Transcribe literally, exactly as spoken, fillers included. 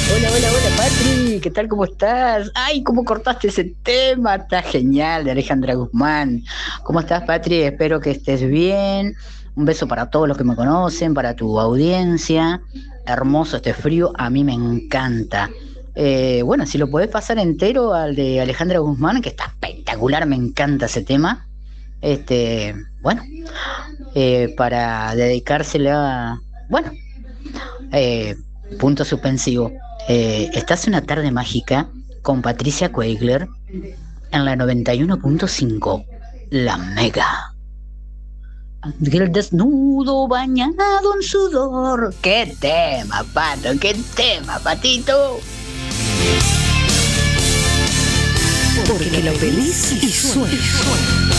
Hola, hola, hola, Patri, ¿qué tal? ¿Cómo estás? Ay, ¿cómo cortaste ese tema? Está genial, de Alejandra Guzmán. ¿Cómo estás, Patri? Espero que estés bien. Un beso para todos los que me conocen, para tu audiencia. Hermoso este frío, a mí me encanta. Eh, bueno, si lo podés pasar entero al de Alejandra Guzmán, que está espectacular, me encanta ese tema. Este, bueno, eh, para dedicársela, bueno, eh, punto suspensivo. Eh, estás una tarde mágica con Patricia Quagler en la noventa y uno punto cinco, La Mega. El desnudo bañado en sudor. ¡Qué tema, Pato! ¡Qué tema, Patito! Porque lo pedís y suena.